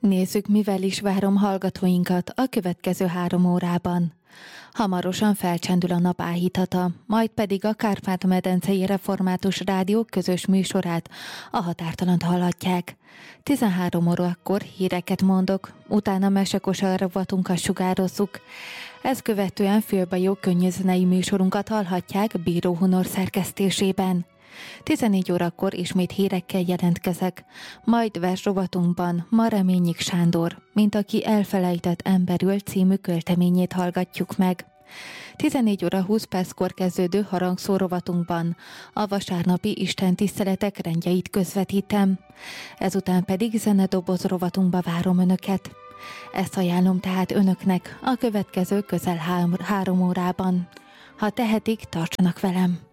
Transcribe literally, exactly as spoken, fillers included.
Nézzük, mivel is várom hallgatóinkat a következő három órában. Hamarosan felcsendül a nap áhítata, majd pedig a Kárpát-medencei Református Rádió közös műsorát, a Határtalant hallhatják. tizenhárom órakor híreket mondok, utána mesekosar rovatunkat sugározzuk. Ezt követően fülbejó könnyűzenei műsorunkat hallhatják Bíró Hunor szerkesztésében. tizennégy órakor ismét hírekkel jelentkezek, majd versrovatunkban ma Reményik Sándor, mint aki elfelejtett emberül című költeményét hallgatjuk meg. tizennégy óra húsz perckor kezdődő harangszó rovatunkban a vasárnapi istentiszteletek rendjeit közvetítem, ezután pedig zenedoboz rovatunkba várom önöket. Ezt ajánlom tehát önöknek a következő közel három, három órában. Ha tehetik, tartsanak velem!